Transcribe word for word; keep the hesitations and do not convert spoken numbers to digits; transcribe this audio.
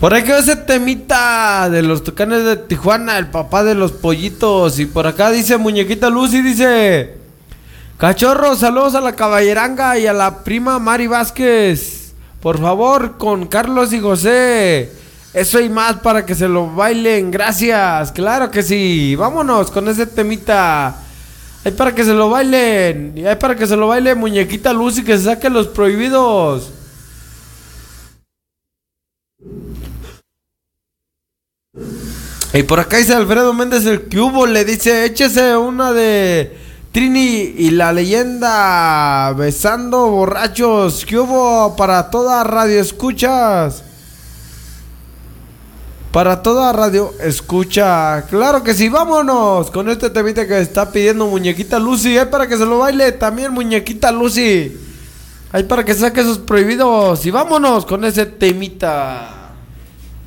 Por ahí quedó ese temita de los Tucanes de Tijuana, el papá de los pollitos. Y por acá dice Muñequita Lucy, dice: cachorro, saludos a la caballeranga y a la prima Mari Vázquez. Por favor, con Carlos y José. Eso y más para que se lo bailen. Gracias. Claro que sí. Vámonos con ese temita. Hay para que se lo bailen. Y hay para que se lo baile Muñequita Lucy, que se saque los prohibidos. Y por acá dice Alfredo Méndez el que hubo, le dice: échese una de Trini y la leyenda besando borrachos. ¿Qué hubo para toda radio escuchas? Para toda radio escucha. Claro que sí, vámonos con este temita que está pidiendo Muñequita Lucy. Hay para que se lo baile también Muñequita Lucy. Hay para que saque sus prohibidos. Y vámonos con ese temita.